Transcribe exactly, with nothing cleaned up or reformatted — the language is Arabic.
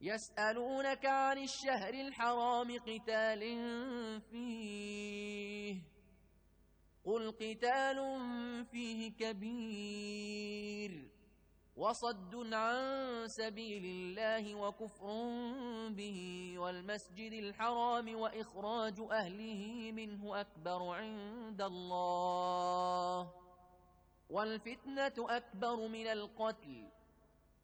يسألونك عن الشهر الحرام قتال فيه قل قتال فيه كبير وصد عن سبيل الله وكفر به والمسجد الحرام وإخراج أهله منه أكبر عند الله والفتنة أكبر من القتل